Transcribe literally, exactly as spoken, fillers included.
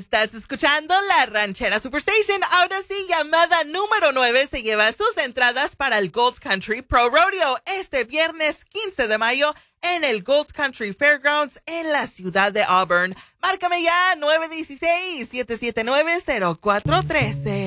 Estás escuchando La Ranchera Superstation. Ahora sí, llamada número nueve se lleva sus entradas para el Gold Country Pro Rodeo este viernes quince de mayo en el Gold Country Fairgrounds en la ciudad de Auburn. Márcame ya nueve uno seis, siete siete nueve, cero cuatro uno tres.